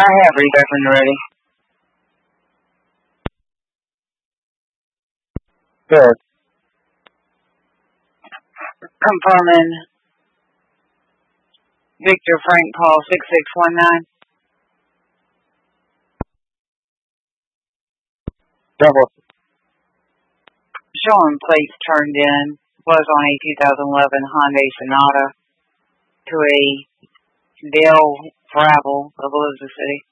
I have read when you're ready. Good. Confirming Victor Frank Paul 6619. Double. Showing plates turned in was on a 2011 Hyundai Sonata to a Dale Bravo of Elizabeth City.